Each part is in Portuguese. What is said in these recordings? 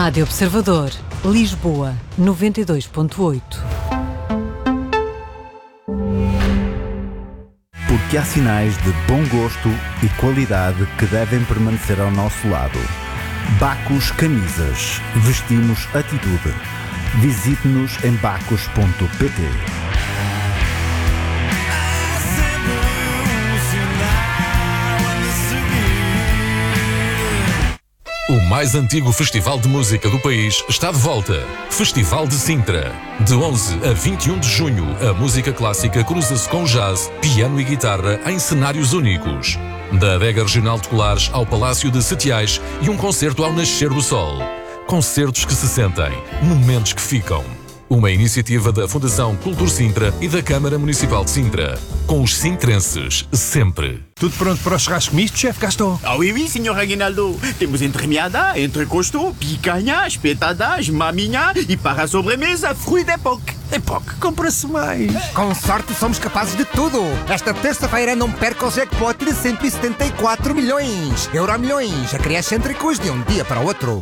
Rádio Observador, Lisboa, 92.8. Porque há sinais de bom gosto e qualidade que devem permanecer ao nosso lado. Bacos Camisas. Vestimos atitude. Visite-nos em bacos.pt. O mais antigo festival de música do país está de volta. Festival de Sintra. De 11 a 21 de junho, a música clássica cruza-se com jazz, piano e guitarra em cenários únicos. Da Adega Regional de Colares ao Palácio de Setiais e um concerto ao nascer do sol. Concertos que se sentem, momentos que ficam. Uma iniciativa da Fundação Cultura Sintra e da Câmara Municipal de Sintra. Com os sintrenses, sempre. Tudo pronto para o churrasco misto, chefe Gaston? Ah oui, senhor Aguinaldo. Temos entremeada, entrecosto, picanha, espetadas, maminha e para a sobremesa, fruit d'époque. Époque, compra-se mais. Com sorte somos capazes de tudo. Esta terça-feira não perca o jackpot de 174 milhões. Euromilhões, acrescêntricos de um dia para o outro.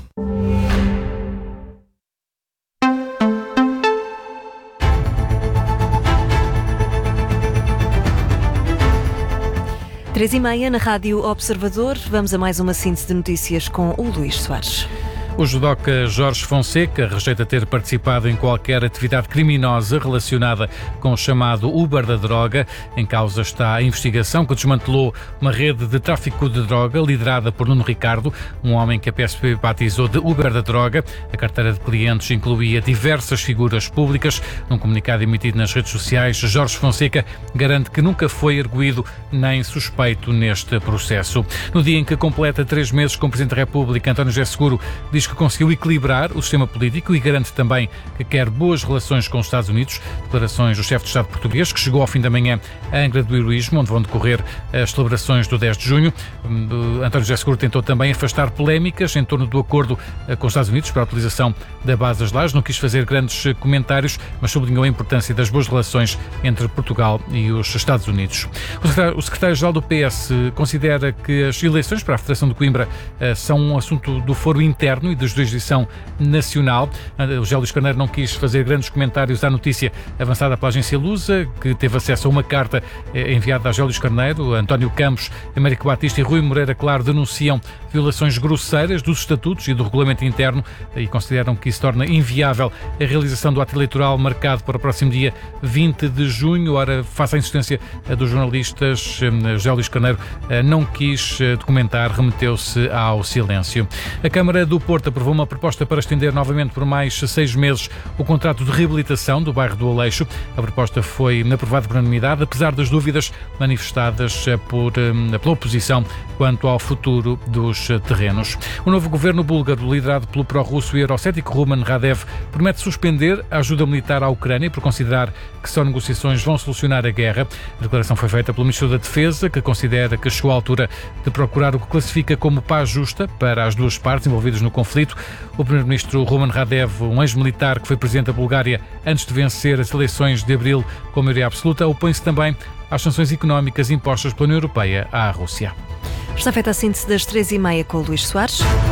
Três e meia na Rádio Observador. Vamos a mais uma síntese de notícias com o Luís Soares. O judoca Jorge Fonseca rejeita ter participado em qualquer atividade criminosa relacionada com o chamado Uber da droga. Em causa está a investigação que desmantelou uma rede de tráfico de droga liderada por Nuno Ricardo, um homem que a PSP batizou de Uber da droga. A carteira de clientes incluía diversas figuras públicas. Num comunicado emitido nas redes sociais, Jorge Fonseca garante que nunca foi arguido nem suspeito neste processo. No dia em que completa 3 meses como Presidente da República, António José Seguro diz que conseguiu equilibrar o sistema político e garante também que quer boas relações com os Estados Unidos. Declarações do chefe de Estado português, que chegou ao fim da manhã a Angra do Heroísmo, onde vão decorrer as celebrações do 10 de junho. António José Seguro tentou também afastar polémicas em torno do acordo com os Estados Unidos para a utilização da base das Lajes. Não quis fazer grandes comentários, mas sublinhou a importância das boas relações entre Portugal e os Estados Unidos. O secretário-geral do PS considera que as eleições para a Federação de Coimbra são um assunto do foro interno e de jurisdição nacional. O José Luís Carneiro não quis fazer grandes comentários à notícia avançada pela agência Lusa, que teve acesso a uma carta enviada a José Luís Carneiro. António Campos, Américo Batista e Rui Moreira Claro denunciam violações grosseiras dos estatutos e do regulamento interno e consideram que isso torna inviável a realização do ato eleitoral marcado para o próximo dia 20 de junho. Ora, face à insistência dos jornalistas, José Luís Carneiro não quis documentar, remeteu-se ao silêncio. A Câmara do Porto aprovou uma proposta para estender novamente por mais 6 meses o contrato de reabilitação do bairro do Aleixo. A proposta foi aprovada por unanimidade, apesar das dúvidas manifestadas pela oposição quanto ao futuro dos terrenos. O novo governo búlgaro, liderado pelo pró-russo e eurocético Rumen Radev, promete suspender a ajuda militar à Ucrânia por considerar que só negociações vão solucionar a guerra. A declaração foi feita pelo Ministro da Defesa, que considera que chegou à altura de procurar o que classifica como paz justa para as duas partes envolvidas no conflito. O primeiro-ministro Rumen Radev, um ex-militar que foi presidente da Bulgária antes de vencer as eleições de abril com maioria absoluta, opõe-se também às sanções económicas impostas pela União Europeia à Rússia. Está feita a síntese das 3 e meia com o Luís Soares.